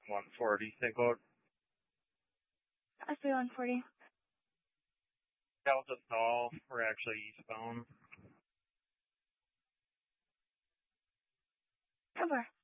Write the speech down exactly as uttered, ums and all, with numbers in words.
one forty, say code. S three one forty. Delta stall, we're actually eastbound. Over.